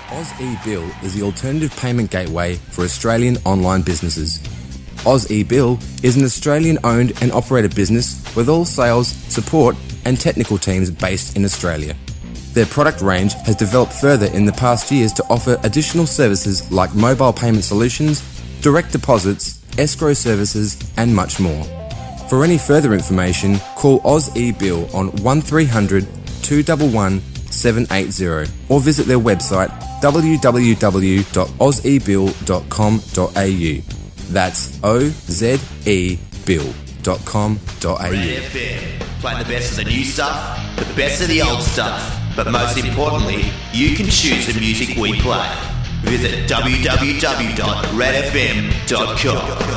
Oz eBill is the alternative payment gateway for Australian online businesses. Oz eBill is an Australian-owned and operated business with all sales, support and technical teams based in Australia. Their product range has developed further in the past years to offer additional services like mobile payment solutions, direct deposits, escrow services and much more. For any further information, call Oz eBill on 1300 211 780 or visit their website www.ozebill.com.au. That's ozebill.com.au. Red FM, playing the best of the new stuff, the best of the old stuff, but most importantly, you can choose the music we play. Visit www.redfm.com.